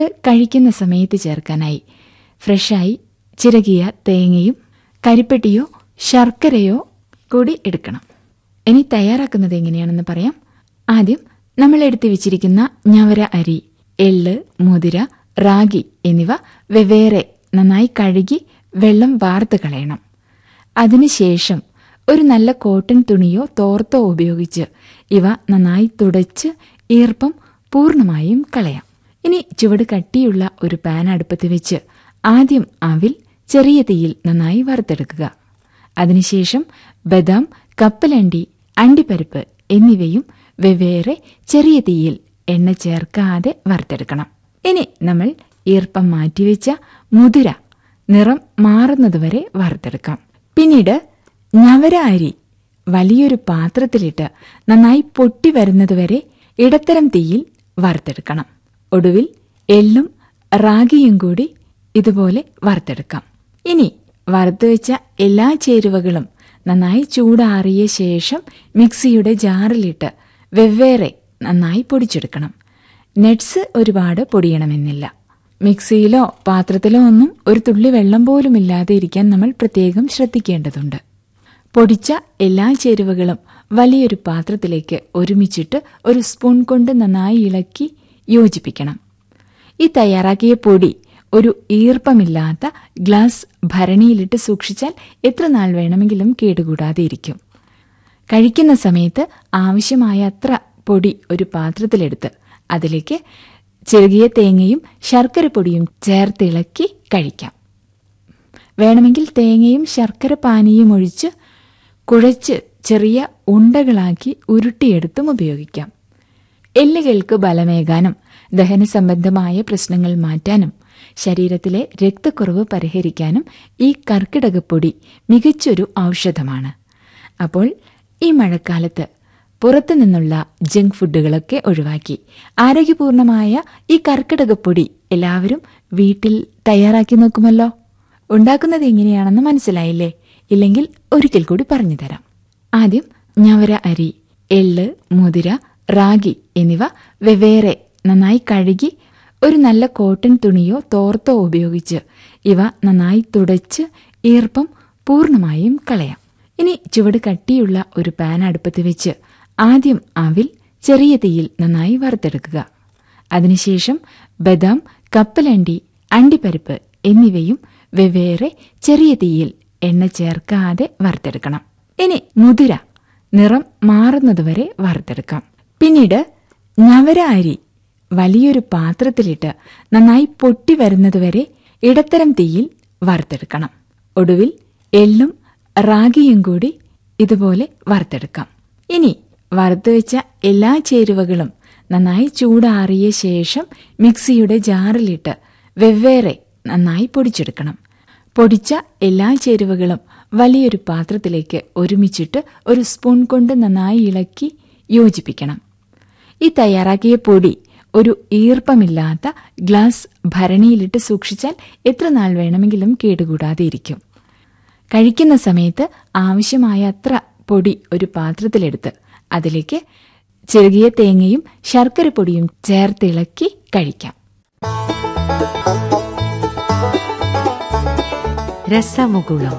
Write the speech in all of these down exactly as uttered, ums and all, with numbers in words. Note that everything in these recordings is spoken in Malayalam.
കഴിക്കുന്ന സമയത്ത് ചേർക്കാനായി ഫ്രഷായി ചിരകിയ തേങ്ങയും കരിപ്പെട്ടിയോ ശർക്കരയോ കൂടി എടുക്കണം. ഇനി തയ്യാറാക്കുന്നത് എങ്ങനെയാണെന്ന് പറയാം. ആദ്യം നമ്മൾ എടുത്തു വെച്ചിരിക്കുന്ന ഞവര അരി, എള്ള്, മുതിര, റാഗി എന്നിവ വെവ്വേറെ നന്നായി കഴുകി വെള്ളം വാർത്ത് കളയണം. അതിനുശേഷം ഒരു നല്ല കോട്ടൺ തുണിയോ തോർത്തോ ഉപയോഗിച്ച് ഇവ നന്നായി തുടച്ച് ഈർപ്പം പൂർണ്ണമായും കളയാം. ഇനി ചുവട് കട്ടിയുള്ള ഒരു പാൻ അടുപ്പത്ത് വെച്ച് ആദ്യം അവിൽ ചെറിയ തീയിൽ നന്നായി വറുത്തെടുക്കുക. അതിനുശേഷം ബദാം, കപ്പലണ്ടി, അണ്ടിപ്പരിപ്പ് എന്നിവയും വെവ്വേറെ ചെറിയ തീയിൽ എണ്ണ ചേർക്കാതെ വറുത്തെടുക്കണം. ഇനി നമ്മൾ ഈർപ്പം മാറ്റിവെച്ച മുതിര നിറം മാറുന്നതുവരെ വറുത്തെടുക്കാം. പിന്നീട് ഞവര അരി വലിയൊരു പാത്രത്തിലിട്ട് നന്നായി പൊട്ടി വരുന്നതുവരെ ഇടത്തരം തീയിൽ വറുത്തെടുക്കണം. ഒടുവിൽ എള്ളും റാഗിയും കൂടി ഇതുപോലെ വറുത്തെടുക്കാം. ഇനി വറുത്തുവെച്ച എല്ലാ ചേരുവകളും നന്നായി ചൂടാറിയ ശേഷം മിക്സിയുടെ ജാറിലിട്ട് വെവ്വേറെ നന്നായി പൊടിച്ചെടുക്കണം. നട്ട്സ് ഒരുപാട് പൊടിയണമെന്നില്ല. മിക്സിയിലോ പാത്രത്തിലോ ഒന്നും ഒരു തുള്ളി വെള്ളം പോലും ഇല്ലാതെ ഇരിക്കാൻ നമ്മൾ പ്രത്യേകം ശ്രദ്ധിക്കേണ്ടതുണ്ട്. പൊടിച്ച എല്ലാ ചേരുവകളും വലിയൊരു പാത്രത്തിലേക്ക് ഒരുമിച്ചിട്ട് ഒരു സ്പൂൺ കൊണ്ട് നന്നായി ഇളക്കി യോജിപ്പിക്കണം. ഈ തയ്യാറാക്കിയ പൊടി ഒരു ഈർപ്പമില്ലാത്ത ഗ്ലാസ് ഭരണിയിലിട്ട് സൂക്ഷിച്ചാൽ എത്ര നാൾ വേണമെങ്കിലും കേടുകൂടാതെ ഇരിക്കും. കഴിക്കുന്ന സമയത്ത് ആവശ്യമായ അത്ര പൊടി ഒരു പാത്രത്തിലെടുത്ത് അതിലേക്ക് ചെറുകിയ തേങ്ങയും ശർക്കര പൊടിയും ചേർത്തിളക്കി കഴിക്കാം. വേണമെങ്കിൽ തേങ്ങയും ശർക്കര പാനിയും ഒഴിച്ച് കുഴച്ച് ചെറിയ ഉണ്ടകളാക്കി ഉരുട്ടിയെടുത്തും ഉപയോഗിക്കാം. എല്ലുകൾക്ക് ബലമേകാനും ദഹന സംബന്ധമായ പ്രശ്നങ്ങൾ മാറ്റാനും ശരീരത്തിലെ രക്തക്കുറവ് പരിഹരിക്കാനും ഈ കർക്കിടകപ്പൊടി മികച്ചൊരു ഔഷധമാണ്. അപ്പോൾ ഈ മഴക്കാലത്ത് പുറത്തു നിന്നുള്ള ജങ്ക് ഫുഡുകളൊക്കെ ഒഴിവാക്കി ആരോഗ്യപൂർണമായ ഈ കർക്കിടകപ്പൊടി എല്ലാവരും വീട്ടിൽ തയ്യാറാക്കി നോക്കുമല്ലോ. ഉണ്ടാക്കുന്നത് എങ്ങനെയാണെന്ന് മനസ്സിലായില്ലേ? ഇല്ലെങ്കിൽ ഒരിക്കൽ കൂടി പറഞ്ഞു തരാം. ആദ്യം ഞവര അരി, എള്ള്, മുതിര, റാഗി എന്നിവ വെവ്വേറെ നന്നായി കഴുകി ഒരു നല്ല കോട്ടൺ തുണിയോ തോർത്തോ ഉപയോഗിച്ച് ഇവ നന്നായി തുടച്ച് ഈർപ്പം പൂർണ്ണമായും കളയാം. ഇനി ചുവട് കട്ടിയുള്ള ഒരു പാൻ അടുപ്പത്ത് വെച്ച് ആദ്യം അവിൽ ചെറിയ തീയിൽ നന്നായി വറുത്തെടുക്കുക. അതിനുശേഷം ബദാം, കപ്പലണ്ടി, അണ്ടിപ്പരിപ്പ് എന്നിവയും വെവ്വേറെ ചെറിയ തീയിൽ എണ്ണ ചേർക്കാതെ വറുത്തെടുക്കണം. ഇനി മുതിര നിറം മാറുന്നതുവരെ വറുത്തെടുക്കാം. പിന്നീട് ഞവര അരി വലിയൊരു പാത്രത്തിലിട്ട് നന്നായി പൊട്ടി വരുന്നതുവരെ ഇടത്തരം തീയിൽ വറുത്തെടുക്കണം. ഒടുവിൽ എള്ളും റാഗിയും കൂടി ഇതുപോലെ വറുത്തെടുക്കാം. ഇനി വറുത്തുവെച്ച എല്ലാ ചേരുവകളും നന്നായി ചൂടാറിയ ശേഷം മിക്സിയുടെ ജാറിലിട്ട് വെവ്വേറെ നന്നായി പൊടിച്ചെടുക്കണം. പൊടിച്ച എല്ലാ ചേരുവകളും വലിയൊരു പാത്രത്തിലേക്ക് ഒരുമിച്ചിട്ട് ഒരു സ്പൂൺ കൊണ്ട് നന്നായി ഇളക്കി യോജിപ്പിക്കണം. ഈ തയ്യാറാക്കിയ പൊടി ഒരു ഈർപ്പമില്ലാത്ത ഗ്ലാസ് ഭരണിയിലിട്ട് സൂക്ഷിച്ചാൽ എത്ര നാൾ വേണമെങ്കിലും കേടുകൂടാതെ ഇരിക്കും. കഴിക്കുന്ന സമയത്ത് ആവശ്യമായ അത്ര പൊടി ഒരു പാത്രത്തിലെടുത്ത് അതിലേക്ക് ചെറുകിയ തേങ്ങയും ശർക്കര പൊടിയും ചേർത്തിളക്കി കഴിക്കാം. രസമുകുളം.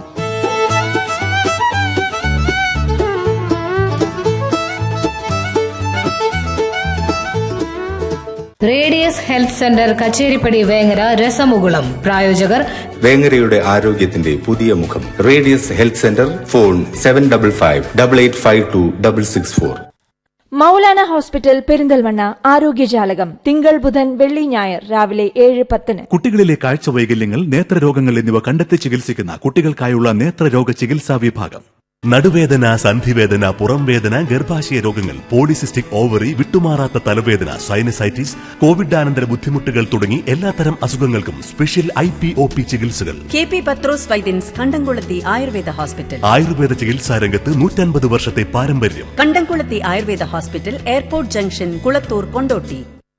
Radius health centre Kacheripadi Vengara. രസമുകുളം പ്രായോജകർ വേങ്ങരയുടെ ആരോഗ്യത്തിന്റെ പുതിയ മുഖം radius health centre. Phone seven double five double eight five to double six four. Maulana hospital Perinthalmanna ആരോഗ്യജാലകം തിങ്കൾ, ബുധൻ, വെള്ളി, ഞായർ രാവിലെ ഏഴ് പത്തിന്. കുട്ടികളിലെ കാഴ്ച വൈകല്യങ്ങൾ, നേത്രരോഗങ്ങൾ എന്നിവ കണ്ടെത്തി ചികിത്സിക്കുന്ന കുട്ടികൾക്കായുള്ള നേത്രരോഗ ചികിത്സാ വിഭാഗം. നടുവേദന, സന്ധിവേദന, പുറംവേദന, ഗർഭാശയ രോഗങ്ങൾ, പോളിസിസ്റ്റിക് ഓവറി, വിട്ടുമാറാത്ത തലവേദന, സൈനസൈറ്റിസ്, കോവിഡാനന്തര ബുദ്ധിമുട്ടുകൾ തുടങ്ങി എല്ലാത്തരം അസുഖങ്ങൾക്കും special I P O P ചികിത്സകൾ. കെ പി പത്രോസ് വൈദ്യൻസ് കണ്ടംകുളത്തി ആയുർവേദ ഹോസ്പിറ്റൽ. ആയുർവേദ ചികിത്സാ രംഗത്ത് നൂറ്റൻപത് വർഷത്തെ പാരമ്പര്യം. കണ്ടംകുളത്തി Ayurveda hospital, airport junction, Kulathur, Kondotty.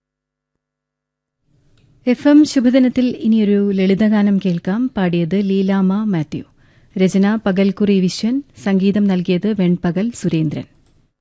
F M ശുഭദിനത്തിൽ ഇനിയൊരു ലളിതഗാനം കേൾക്കാം. പാടിയത് ലീലാമ മാത്യു. രചന പകൽക്കുറി വിശ്വൻ. സംഗീതം നൽകിയത് വെൺപകൽ സുരേന്ദ്രൻ.